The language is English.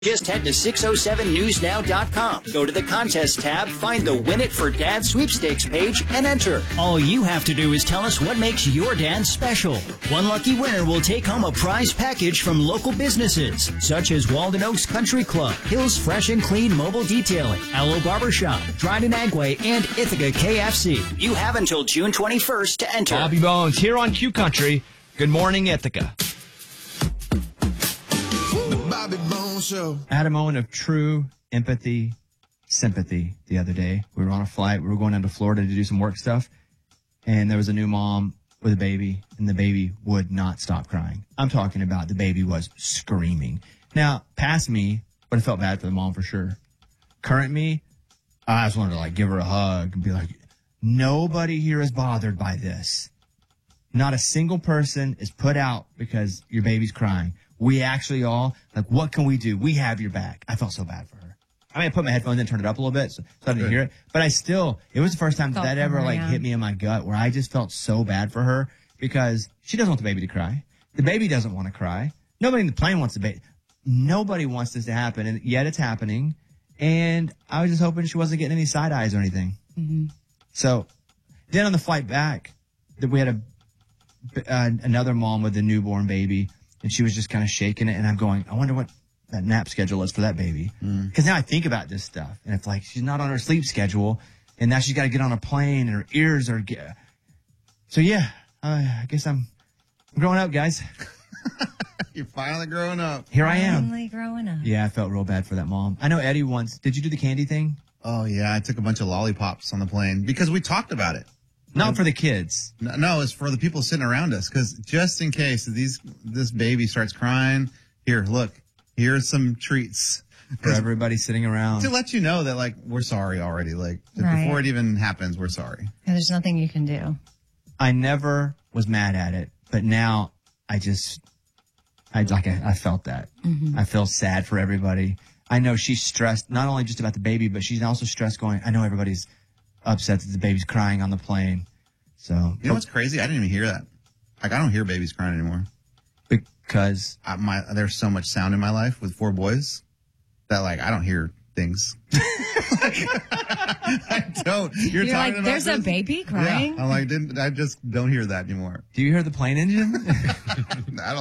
Just head to 607newsnow.com. Go to the contest tab, find the Win It for Dad sweepstakes page, and enter. All you have to do is tell us what makes your dad special. One lucky winner will take home a prize package from local businesses, such as Walden Oaks Country Club, Hills Fresh and Clean Mobile Detailing, Aloe Barbershop, Dryden Agway, and Ithaca KFC. You have until June 21st to enter. Bobby Bones here on Q Country. Good morning, Ithaca. Bobby Bones Show. I had a moment of true empathy, sympathy the other day. We were on a flight. We were going down to Florida to do some work stuff. And there was a new mom with a baby, and the baby would not stop crying. I'm talking about the baby was screaming. Now, past me, but I felt bad for the mom for sure. Current me, I just wanted to give her a hug and be like, nobody here is bothered by this. Not a single person is put out because your baby's crying. We actually all, what can we do? We have your back. I felt so bad for her. I mean, I put my headphones in and turned it up a little bit so I didn't hear it. But it was the first time that ever hit me in my gut where I just felt so bad for her because she doesn't want the baby to cry. The baby doesn't want to cry. Nobody in the plane wants the baby. Nobody wants this to happen, and yet it's happening. And I was just hoping she wasn't getting any side eyes or anything. Mm-hmm. So then on the flight back, we had another mom with a newborn baby. And she was just kind of shaking it. And I'm going, I wonder what that nap schedule is for that baby. Because now I think about this stuff. And it's like she's not on her sleep schedule. And now she's got to get on a plane and her ears are... So, yeah, I guess I'm growing up, guys. You're finally growing up. Here I am. Finally growing up. Yeah, I felt real bad for that mom. I know Eddie once... Did you do the candy thing? Oh, yeah. I took a bunch of lollipops on the plane because we talked about it. Not for the kids. No, it's for the people sitting around us. Because just in case this baby starts crying, here, look, here's some treats. For everybody sitting around. To let you know that, we're sorry already. Before it even happens, we're sorry. And there's nothing you can do. I never was mad at it. But now I felt that. Mm-hmm. I feel sad for everybody. I know she's stressed, not only just about the baby, but she's also stressed going, I know everybody's upset that the baby's crying on the plane. So you know what's crazy? I didn't even hear that. I don't hear babies crying anymore. Because there's so much sound in my life with 4 boys that I don't hear things. I don't. You're talking about there's this? A baby crying? Yeah. I just don't hear that anymore. Do you hear the plane engine? I don't